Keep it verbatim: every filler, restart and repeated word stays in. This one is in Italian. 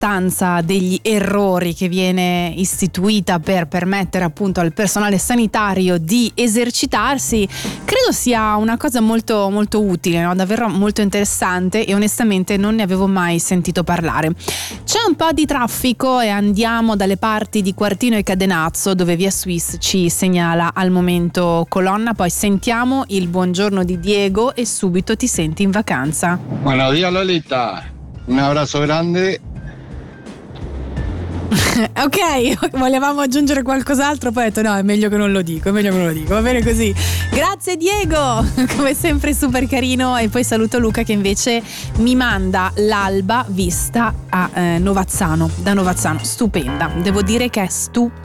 stanza degli errori che viene istituita per permettere appunto al personale sanitario di esercitarsi, credo sia una cosa molto molto utile, no? Davvero molto interessante, e onestamente non ne avevo mai sentito parlare. C'è un po' di traffico e andiamo dalle parti di Quartino e Cadenazzo, dove Via Suisse ci segnala al momento colonna, poi sentiamo il buongiorno di Diego e subito ti senti in vacanza. Buenos días Lolita, un abrazo grande. Ok, volevamo aggiungere qualcos'altro, poi ho detto no, è meglio che non lo dico, è meglio che non lo dico, va bene così. Grazie Diego, come sempre super carino. E poi saluto Luca che invece mi manda l'alba vista a eh, Novazzano, da Novazzano, stupenda, devo dire che è stupenda.